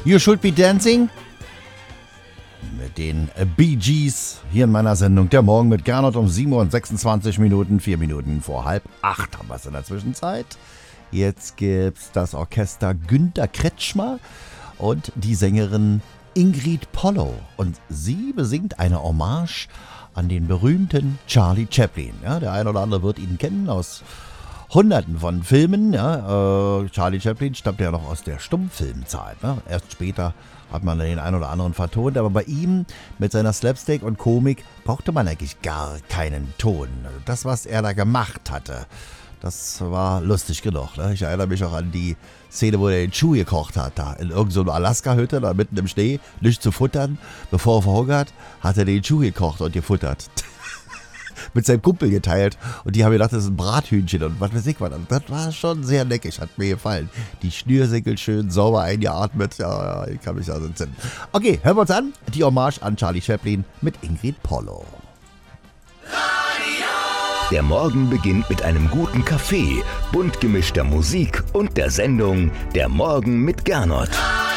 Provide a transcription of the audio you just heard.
You Should Be Dancing mit den Bee Gees hier in meiner Sendung Der Morgen mit Gernot um 7 Uhr und 26 Minuten, 4 Minuten vor 7:30 haben wir es in der Zwischenzeit. Jetzt gibt's das Orchester Günter Kretschmer und die Sängerin Ingrid Polow. Und sie besingt eine Hommage an den berühmten Charlie Chaplin. Ja, der eine oder andere wird ihn kennen aus Hunderten von Filmen. Ja. Charlie Chaplin stammt ja noch aus der Stummfilmzeit. Ne? Erst später hat man den einen oder anderen vertont. Aber bei ihm mit seiner Slapstick und Komik brauchte man eigentlich gar keinen Ton. Das, was er da gemacht hatte, das war lustig genug. Ne? Ich erinnere mich auch an die Szene, wo er den Chewie gekocht hat. Da in irgendeiner Alaska-Hütte, da mitten im Schnee, nichts zu futtern. Bevor er verhungert, hat er den Chewie gekocht und gefuttert. Mit seinem Kumpel geteilt. Und die haben gedacht, das ist ein Brathühnchen und was weiß ich was. Das war schon sehr leckig, hat mir gefallen. Die Schnürsenkel schön sauber eingeatmet. Ja, ich kann mich also entsinnen. Okay, hören wir uns an. Die Hommage an Charlie Chaplin mit Ingrid Polow. Der Morgen beginnt mit einem guten Kaffee, bunt gemischter Musik und der Sendung Der Morgen mit Gernot.